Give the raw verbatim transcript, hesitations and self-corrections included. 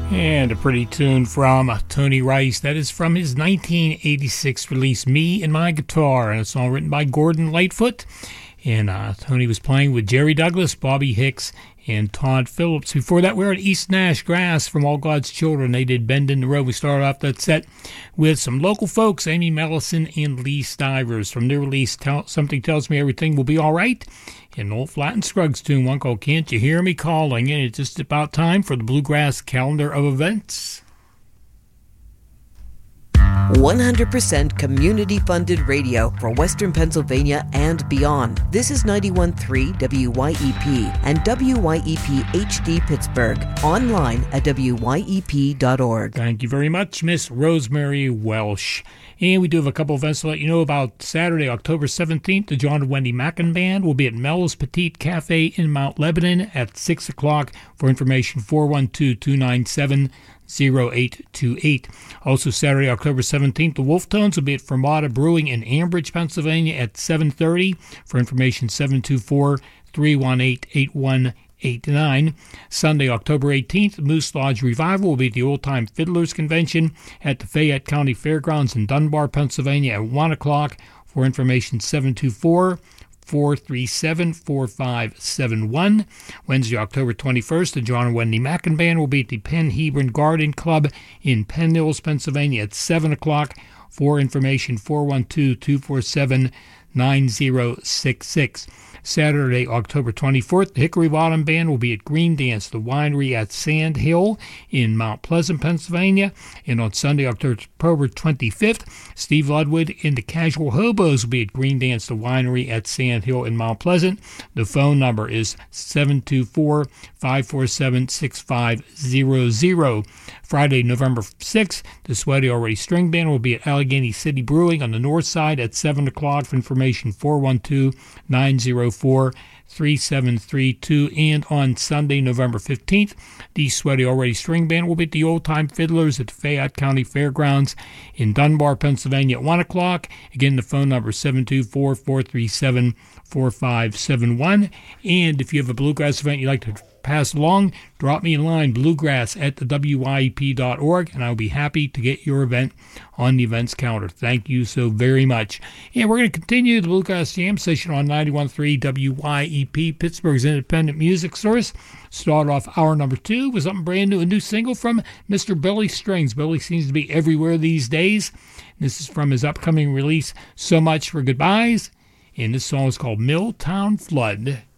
And a pretty tune from Tony Rice. That is from his nineteen eighty-six release, Me and My Guitar, and a song written by Gordon Lightfoot. And uh, Tony was playing with Jerry Douglas, Bobby Hicks, and Todd Phillips. Before that, we were at East Nash Grass from All God's Children. They did Bend in the Road. We started off that set with some local folks, Amy Mellison and Lee Stivers. From their release, Tell, Something Tells Me Everything Will Be All Right. An old Flat and Scruggs tune, one called Can't You Hear Me Calling? And it's just about time for the Bluegrass Calendar of Events. one hundred percent community-funded radio for Western Pennsylvania and beyond. This is ninety-one point three W Y E P and W Y E P H D Pittsburgh. Online at W Y E P dot org. Thank you very much, Miss Rosemary Welsh. And we do have a couple events to let you know about. Saturday, October seventeenth, the John and Wendy Mackin Band will be at Mel's Petite Cafe in Mount Lebanon at six o'clock. For information, four one two, two nine seven, zero eight two eight. Also Saturday, October seventeenth, the Wolf Tones will be at Fermata Brewing in Ambridge, Pennsylvania at seven thirty. For information, seven two four, three one eight, eight one eight nine. Sunday, October eighteenth, Moose Lodge Revival will be at the Old Time Fiddlers Convention at the Fayette County Fairgrounds in Dunbar, Pennsylvania at one o'clock. For information, seven two four, four three seven, four five seven one. Wednesday, October twenty-first, the John and Wendy Mackin Band will be at the Penn Hebron Garden Club in Penn Hills, Pennsylvania at seven o'clock. For information, four one two, two four seven, nine zero six six. Saturday, October twenty-fourth, the Hickory Bottom Band will be at Green Dance, the winery at Sand Hill in Mount Pleasant, Pennsylvania. And on Sunday, October twenty-fifth, Steve Ludwig and the Casual Hobos will be at Green Dance, the winery at Sand Hill in Mount Pleasant. The phone number is seven two four, five four seven, six five zero zero. Friday, November sixth, the Sweaty Already String Band will be at Allegheny City Brewing on the north side at seven o'clock. For information, four one two, nine zero four, three seven three two. And on Sunday, November fifteenth, the Sweaty Already String Band will be at the Old Time Fiddlers at the Fayette County Fairgrounds in Dunbar, Pennsylvania at one o'clock. Again, the phone number is seven two four, four three seven, four five seven one. And if you have a bluegrass event you'd like to pass along, drop me a line, bluegrass at the W Y E P dot org, and I'll be happy to get your event on the events calendar. Thank you so very much. And we're going to continue the Bluegrass Jam session on ninety-one point three W Y E P, Pittsburgh's independent music source. Start off hour number two with something brand new, a new single from Mister Billy Strings. Billy seems to be everywhere these days. This is from his upcoming release, So Much for Goodbyes, and this song is called Milltown Flood.